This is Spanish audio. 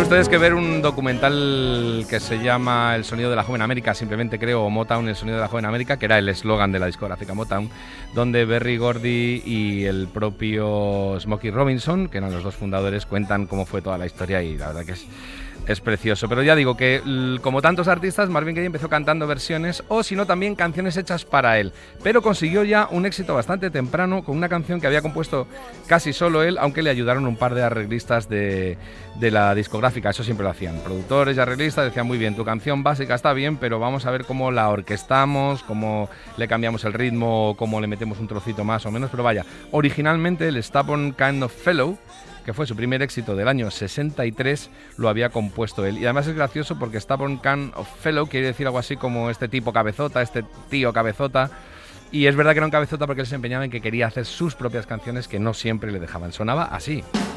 Esto es que ver un documental que se llama El sonido de la joven América, simplemente creo, o Motown, el sonido de la joven América, que era el eslogan de la discográfica Motown, donde Berry Gordy y el propio Smokey Robinson, que eran los dos fundadores, cuentan cómo fue toda la historia, y la verdad que es precioso. Pero ya digo que, como tantos artistas, Marvin Gaye empezó cantando versiones o, si no, también canciones hechas para él. Pero consiguió ya un éxito bastante temprano con una canción que había compuesto casi solo él, aunque le ayudaron un par de arreglistas de la discográfica. Eso siempre lo hacían. Productores y arreglistas decían: muy bien, tu canción básica está bien, pero vamos a ver cómo la orquestamos, cómo le cambiamos el ritmo, cómo le metemos un trocito más o menos. Pero vaya, originalmente el Stubborn Kind of Fellow, que fue su primer éxito del año 63, lo había compuesto él. Y además es gracioso porque Stubborn Kind of Fellow quiere decir algo así como este tipo cabezota, este tío cabezota. Y es verdad que era un cabezota porque él se empeñaba en que quería hacer sus propias canciones, que no siempre le dejaban. Sonaba así.